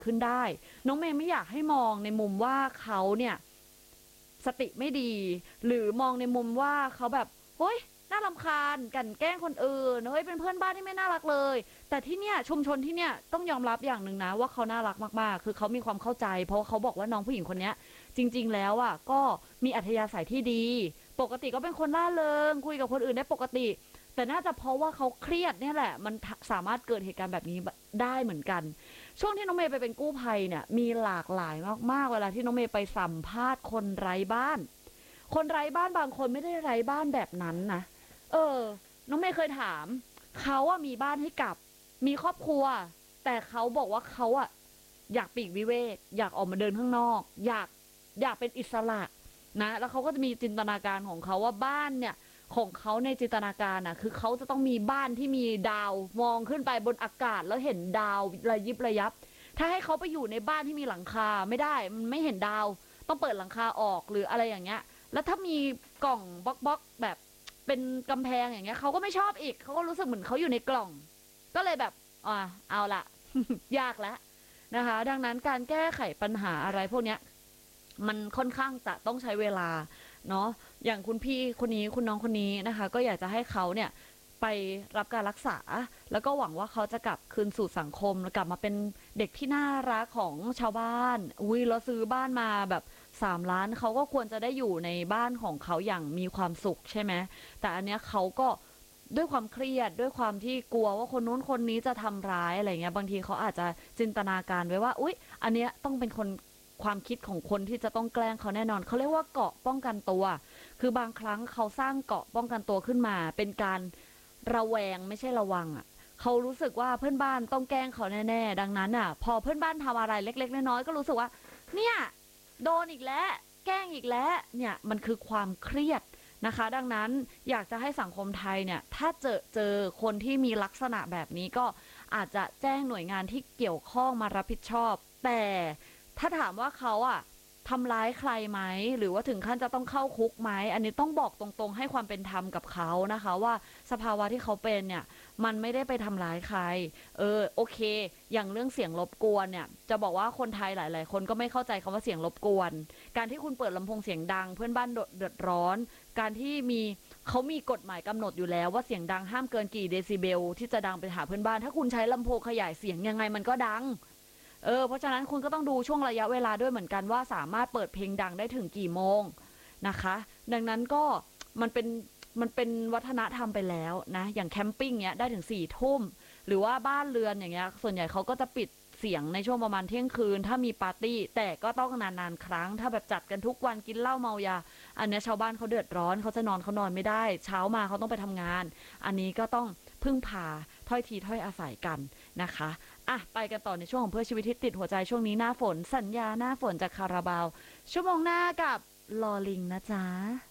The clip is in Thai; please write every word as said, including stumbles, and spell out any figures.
ขึ้นได้น้องเมย์ไม่อยากให้มองในมุมว่าเขาเนี่ยสติไม่ดีหรือมองในมุมว่าเขาแบบเฮ้ยน่ารำคาญกลั่นแกล้งคนอื่นเฮ้ยเป็นเพื่อนบ้านที่ไม่น่ารักเลยแต่ที่เนี่ยชุมชนที่เนี่ยต้องยอมรับอย่างหนึ่งนะว่าเขาน่ารักมากๆคือเขามีความเข้าใจเพราะเขาบอกว่าน้องผู้หญิงคนนี้จริงๆแล้วอ่ะก็มีอัธยาศัยที่ดีปกติก็เป็นคนร่าเริงคุยกับคนอื่นได้ปกติแต่น่าจะเพราะว่าเขาเครียดเนี่ยแหละมันสามารถเกิดเหตุการณ์แบบนี้ได้เหมือนกันช่วงที่น้องเมย์ไปเป็นกู้ภัยเนี่ยมีหลากหลายมากๆเวลาที่น้องเมย์ไปสัมภาษณ์คนไร้บ้านคนไร้บ้านบางคนไม่ได้ไร้บ้านแบบนั้นนะเออน้องเมย์เคยถามเขาอะมีบ้านให้กลับมีครอบครัวแต่เขาบอกว่าเขาอะอยากปลีกวิเวกอยากออกมาเดินข้างนอกอยากอยากเป็นอิสระนะแล้วเขาก็จะมีจินตนาการของเขาว่าบ้านเนี่ยของเขาในจินตนาการน่ะคือเขาจะต้องมีบ้านที่มีดาวมองขึ้นไปบนอากาศแล้วเห็นดาวระยิบระยับถ้าให้เขาไปอยู่ในบ้านที่มีหลังคาไม่ได้มันไม่เห็นดาวต้องเปิดหลังคาออกหรืออะไรอย่างเงี้ยแล้วถ้ามีกล่องบล็อกบล็อกแบบเป็นกำแพงอย่างเงี้ยเขาก็ไม่ชอบอีกเขาก็รู้สึกเหมือนเขาอยู่ในกล่องก็เลยแบบอ่าเอาละ ยากแล้วนะคะดังนั้นการแก้ไขปัญหาอะไรพวกเนี้ยมันค่อนข้างจะต้องใช้เวลาเนาะอย่างคุณพี่คนนี้คุณน้องคนนี้นะคะก็อยากจะให้เขาเนี่ยไปรับการรักษาแล้วก็หวังว่าเขาจะกลับคืนสู่สังคมกลับมาเป็นเด็กที่น่ารักของชาวบ้านอุ้ยเราซื้อบ้านมาแบบสามล้านเขาก็ควรจะได้อยู่ในบ้านของเขาอย่างมีความสุขใช่ไหมแต่อันเนี้ยเขาก็ด้วยความเครียดด้วยความที่กลัวว่าคนนู้นคนนี้จะทำร้ายอะไรเงี้ยบางทีเขาอาจจะจินตนาการไว้ว่าอุ๊ยอันเนี้ยต้องเป็นคนความคิดของคนที่จะต้องแกล้งเขาแน่นอนเขาเรียกว่าเกราะป้องกันตัวคือบางครั้งเขาสร้างเกราะป้องกันตัวขึ้นมาเป็นการระแวงไม่ใช่ระวังอ่ะเขารู้สึกว่าเพื่อนบ้านต้องแกล้งเขาแน่ๆดังนั้นอ่ะพอเพื่อนบ้านทำอะไรเล็กๆน้อยๆก็รู้สึกว่าเนี่ยโดนอีกแล้วแกล้งอีกแล้วเนี่ยมันคือความเครียดนะคะดังนั้นอยากจะให้สังคมไทยเนี่ยถ้าเจอเจอคนที่มีลักษณะแบบนี้ก็อาจจะแจ้งหน่วยงานที่เกี่ยวข้องมารับผิดชอบแต่ถ้าถามว่าเขาอะทำร้ายใครไหมหรือว่าถึงขั้นจะต้องเข้าคุกไหมอันนี้ต้องบอกตรงๆให้ความเป็นธรรมกับเขานะคะว่าสภาวะที่เขาเป็นเนี่ยมันไม่ได้ไปทำร้ายใครเออโอเคอย่างเรื่องเสียงรบกวนเนี่ยจะบอกว่าคนไทยหลายๆคนก็ไม่เข้าใจคำว่าเสียงรบกวนการที่คุณเปิดลำโพงเสียงดังเพื่อนบ้านเดือดร้อนการที่มีเขามีกฎหมายกำหนดอยู่แล้วว่าเสียงดังห้ามเกินกี่เดซิเบลที่จะดังไปหาเพื่อนบ้านถ้าคุณใช้ลำโพงขยายเสียงยังไงมันก็ดังเออเพราะฉะนั้นคุณก็ต้องดูช่วงระยะเวลาด้วยเหมือนกันว่าสามารถเปิดเพลงดังได้ถึงกี่โมงนะคะดังนั้นก็มันเป็นมันเป็นวัฒนธรรมไปแล้วนะอย่างแคมปิ้งเนี้ยได้ถึงสี่ทุ่มหรือว่าบ้านเรือนอย่างเงี้ยส่วนใหญ่เขาก็จะปิดเสียงในช่วงประมาณเที่ยงคืนถ้ามีปาร์ตี้แต่ก็ต้องนานๆครั้งถ้าแบบจัดกันทุกวันกินเหล้าเมายาอันนี้ชาวบ้านเขาเดือดร้อนเขาจะนอนเขานอนไม่ได้เช้ามาเขาต้องไปทำงานอันนี้ก็ต้องพึ่งพาถ้อยทีถ้อยอาศัยกันนะคะอ่ะไปกันต่อในช่วงของเพื่อชีวิตที่ติดหัวใจช่วงนี้หน้าฝนสัญญาหน้าฝนจากคาราบาวชั่วโมงหน้ากับลอลิงนะจ๊ะ